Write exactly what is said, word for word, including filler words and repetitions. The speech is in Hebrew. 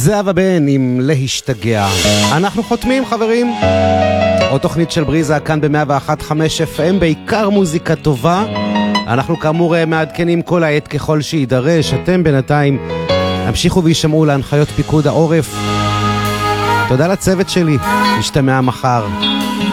זהבה בן עם להשתגע. אנחנו חותמים חברים. עוד תוכנית של בריזה כאן ב-מאה ואחת נקודה חמש אף אם, בעיקר מוזיקה טובה. אנחנו כאמור מעדכנים כל העת ככל שידרש. אתם בינתיים המשיכו וישמעו להנחיות פיקוד העורף. תודה לצוות שלי, נשתמע מחר.